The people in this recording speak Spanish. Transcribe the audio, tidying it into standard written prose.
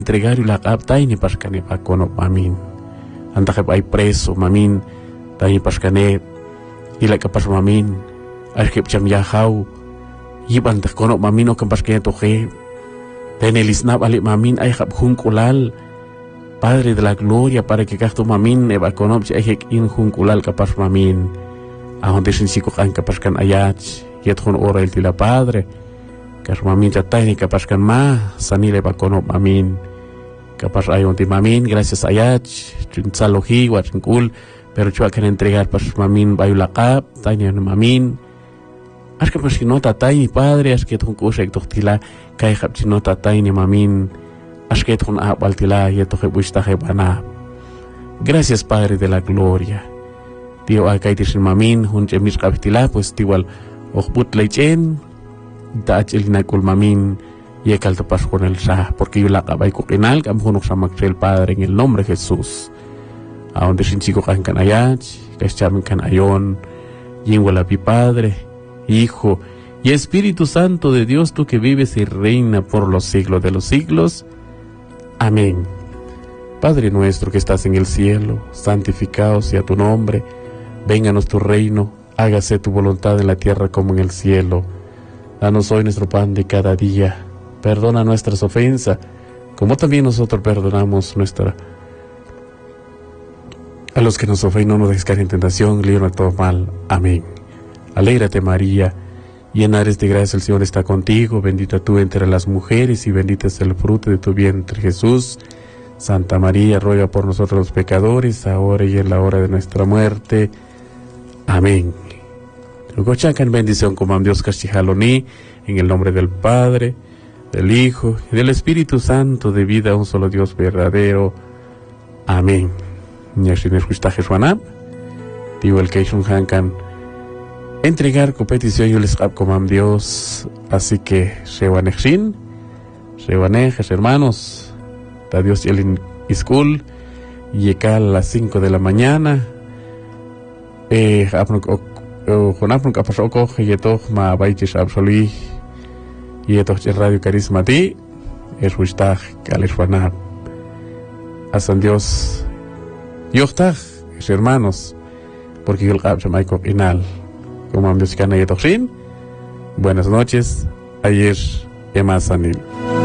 entregar y la capta ni pascane pa kono mamin anta que hay preso mamin tani pascane y la capas mamin al que cham ya hau y anta kono mamin o capas que toje tenelis nap ali mamin ay hab junculal Padre de la gloria para que casto mamin eba kono ay in junculal capas mamin a donde sin sico kan capas kan ayat yet con ora el tila padre kas mamin chatay capas kan ma sanile ba kono mamin capaz hay un mamin gracias a Yach salohi cool pero yo akan entregar pas mamin bayu lakap tanya mamin as que pas nota tay padre as que tun kusek tila kay khap nota tay ni mamin as que tun abal tila yeto que buista que bana gracias Padre de la gloria tío akay tisin mamin hun chemis kapitila pues tiwal okhbut lechen ta achelina kul mamin y el tapas con el sah, porque yo la acabé con el campo sama el Padre en el nombre de Jesús. A donde sin chico can canayach, que estaban canayon, y en mi Padre, Hijo y Espíritu Santo de Dios, tú que vives y reina por los siglos de los siglos. Amén. Padre nuestro que estás en el cielo, santificado sea tu nombre, vénganos tu reino, hágase tu voluntad en la tierra como en el cielo. Danos hoy nuestro pan de cada día. Perdona nuestras ofensas, como también nosotros perdonamos a los que nos ofenden. No nos dejes caer en tentación, líbranos de todo mal. Amén. Alégrate María, llena eres de gracia, el Señor está contigo, bendita tú entre las mujeres y bendito es el fruto de tu vientre Jesús. Santa María, ruega por nosotros los pecadores, ahora y en la hora de nuestra muerte. Amén. Lugochacan bendición como a Dios Castijaloni, en el nombre del Padre, del Hijo y del Espíritu Santo, de vida a un solo Dios verdadero. Amén. Ñashines Huistaje Juanab, digo el que es un hankan, entregar competición y les abcomam Dios, así que Shewanejin, Shewanejes hermanos, da Dios el Iskul, y a las 5 de la mañana, Jonapnuk apasoko, Yetoch ma baitis absolui, y esto es Radio Carisma ti es Huistag Calesfanab. Hasta Dios Yochtag, hermanos, porque yo el Gab Jamaico Inal, como Dios Cana y Buenas noches, ayer Emma Sanil.